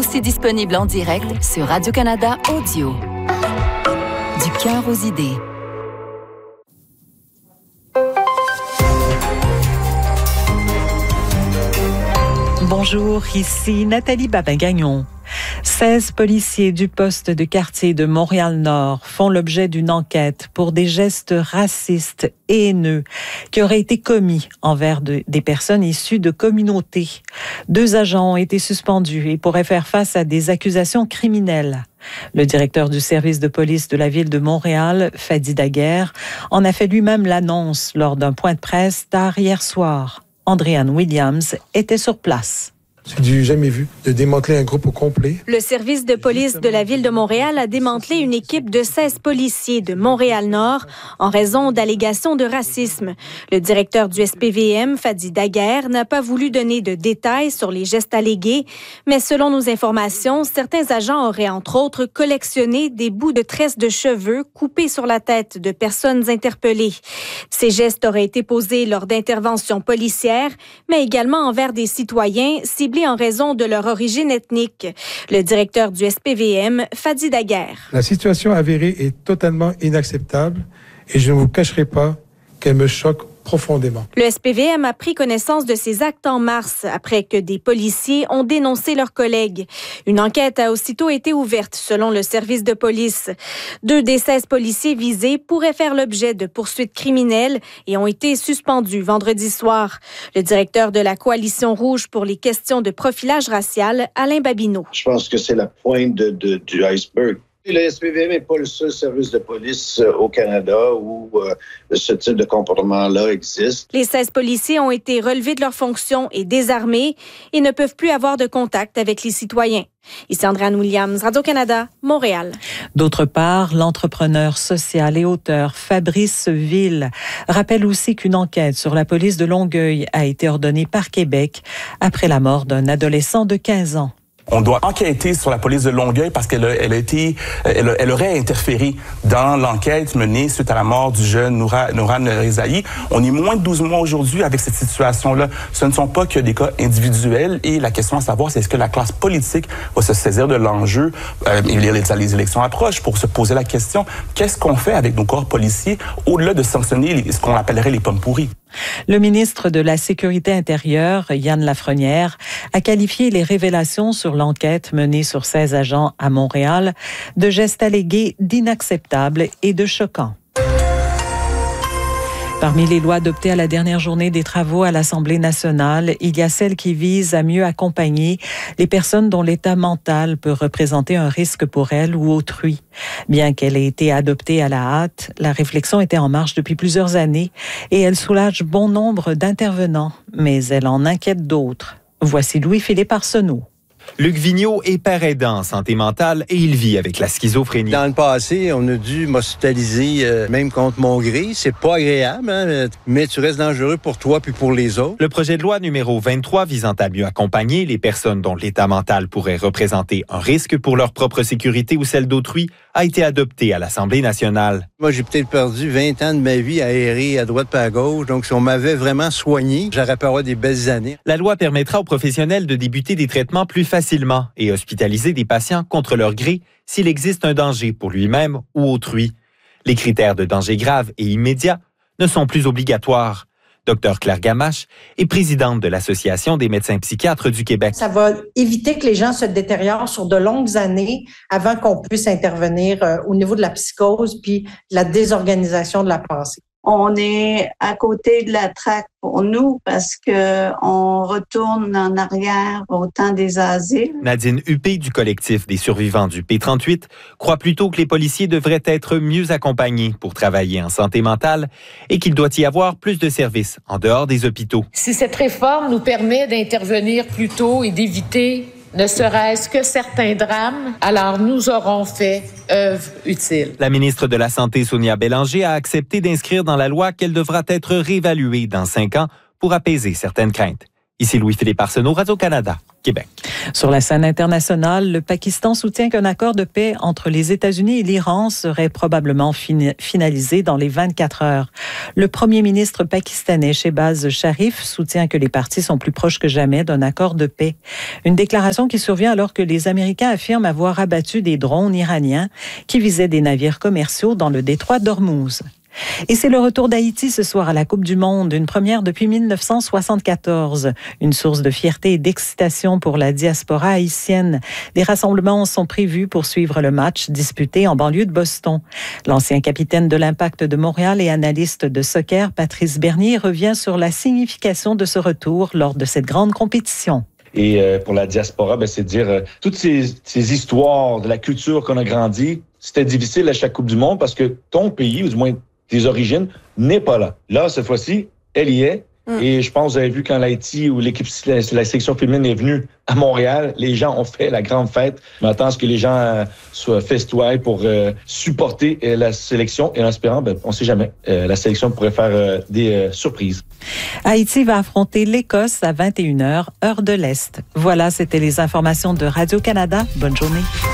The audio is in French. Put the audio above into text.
aussi disponible en direct sur Radio-Canada Audio. Du cœur aux idées. Bonjour, ici Nathalie Babin-Gagnon. 16 policiers du poste de quartier de Montréal-Nord font l'objet d'une enquête pour des gestes racistes et haineux qui auraient été commis envers des personnes issues de communautés. 2 agents ont été suspendus et pourraient faire face à des accusations criminelles. Le directeur du service de police de la ville de Montréal, Fadi Daguerre, en a fait lui-même l'annonce lors d'un point de presse tard hier soir. Andréane Williams était sur place. C'est du jamais vu, de démanteler un groupe au complet. Le service de police de la ville de Montréal a démantelé une équipe de 16 policiers de Montréal-Nord en raison d'allégations de racisme. Le directeur du SPVM, Fadi Daguerre, n'a pas voulu donner de détails sur les gestes allégués, mais selon nos informations, certains agents auraient entre autres collectionné des bouts de tresses de cheveux coupés sur la tête de personnes interpellées. Ces gestes auraient été posés lors d'interventions policières, mais également envers des citoyens ciblés en raison de leur origine ethnique. Le directeur du SPVM, Fadi Daguerre. La situation avérée est totalement inacceptable et je ne vous cacherai pas qu'elle me choque profondément. Le SPVM a pris connaissance de ces actes en mars après que des policiers ont dénoncé leurs collègues. Une enquête a aussitôt été ouverte selon le service de police. 2 des 16 policiers visés pourraient faire l'objet de poursuites criminelles et ont été suspendus vendredi soir. Le directeur de la Coalition rouge pour les questions de profilage racial, Alain Babineau. Je pense que c'est la pointe du iceberg. Le SPVM n'est pas le seul service de police au Canada où ce type de comportement-là existe. Les 16 policiers ont été relevés de leurs fonctions et désarmés et ne peuvent plus avoir de contact avec les citoyens. Ici Andréane Williams, Radio-Canada, Montréal. D'autre part, l'entrepreneur social et auteur Fabrice Ville rappelle aussi qu'une enquête sur la police de Longueuil a été ordonnée par Québec après la mort d'un adolescent de 15 ans. On doit enquêter sur la police de Longueuil parce qu'elle aurait interféré dans l'enquête menée suite à la mort du jeune Nouran Rezaï. On est moins de 12 mois aujourd'hui avec cette situation-là. Ce ne sont pas que des cas individuels et la question à savoir, c'est est-ce que la classe politique va se saisir de l'enjeu? Les élections approchent pour se poser la question, qu'est-ce qu'on fait avec nos corps policiers au-delà de sanctionner ce qu'on appellerait les pommes pourries? Le ministre de la Sécurité intérieure, Yann Lafrenière, a qualifié les révélations sur l'enquête menée sur 16 agents à Montréal de gestes allégués d'inacceptables et de choquants. Parmi les lois adoptées à la dernière journée des travaux à l'Assemblée nationale, il y a celle qui vise à mieux accompagner les personnes dont l'état mental peut représenter un risque pour elles ou autrui. Bien qu'elle ait été adoptée à la hâte, la réflexion était en marche depuis plusieurs années et elle soulage bon nombre d'intervenants, mais elle en inquiète d'autres. Voici Louis-Philippe Arsenault. Luc Vigneault est père aidant en santé mentale et il vit avec la schizophrénie. Dans le passé, on a dû m'hospitaliser même contre mon gré. C'est pas agréable, hein, mais tu restes dangereux pour toi puis pour les autres. Le projet de loi numéro 23 visant à mieux accompagner les personnes dont l'état mental pourrait représenter un risque pour leur propre sécurité ou celle d'autrui a été adopté à l'Assemblée nationale. Moi, j'ai peut-être perdu 20 ans de ma vie à errer à droite et à gauche. Donc, si on m'avait vraiment soigné, j'aurais pu avoir des belles années. La loi permettra aux professionnels de débuter des traitements plus facilement et hospitaliser des patients contre leur gré s'il existe un danger pour lui-même ou autrui. Les critères de danger grave et immédiat ne sont plus obligatoires. Dr Claire Gamache est présidente de l'Association des médecins psychiatres du Québec. Ça va éviter que les gens se détériorent sur de longues années avant qu'on puisse intervenir au niveau de la psychose puis la désorganisation de la pensée. On est à côté de la traque pour nous parce que on retourne en arrière au temps des asiles. Nadine Huppé du collectif des survivants du P38 croit plutôt que les policiers devraient être mieux accompagnés pour travailler en santé mentale et qu'il doit y avoir plus de services en dehors des hôpitaux. Si cette réforme nous permet d'intervenir plus tôt et d'éviter ne serait-ce que certains drames, alors nous aurons fait œuvre utile. La ministre de la Santé, Sonia Bélanger, a accepté d'inscrire dans la loi qu'elle devra être réévaluée dans 5 ans pour apaiser certaines craintes. Ici Louis-Philippe Arsenault, Radio-Canada, Québec. Sur la scène internationale, le Pakistan soutient qu'un accord de paix entre les États-Unis et l'Iran serait probablement finalisé dans les 24 heures. Le premier ministre pakistanais, Shehbaz Sharif, soutient que les parties sont plus proches que jamais d'un accord de paix. Une déclaration qui survient alors que les Américains affirment avoir abattu des drones iraniens qui visaient des navires commerciaux dans le détroit d'Ormuz. Et c'est le retour d'Haïti ce soir à la Coupe du Monde, une première depuis 1974. Une source de fierté et d'excitation pour la diaspora haïtienne. Des rassemblements sont prévus pour suivre le match disputé en banlieue de Boston. L'ancien capitaine de l'Impact de Montréal et analyste de soccer, Patrice Bernier, revient sur la signification de ce retour lors de cette grande compétition. Et pour la diaspora, c'est de dire toutes ces histoires de la culture qu'on a grandi, c'était difficile à chaque Coupe du Monde parce que ton pays, ou du moins tes origines, n'est pas là. Là, cette fois-ci, elle y est. Et je pense que vous avez vu quand l'Haïti ou l'équipe, la sélection féminine est venue à Montréal, les gens ont fait la grande fête. Je m'attends à ce que les gens soient festoyés pour supporter la sélection. Et en espérant, on ne sait jamais, la sélection pourrait faire des surprises. Haïti va affronter l'Écosse à 21h, heure de l'Est. Voilà, c'était les informations de Radio-Canada. Bonne journée.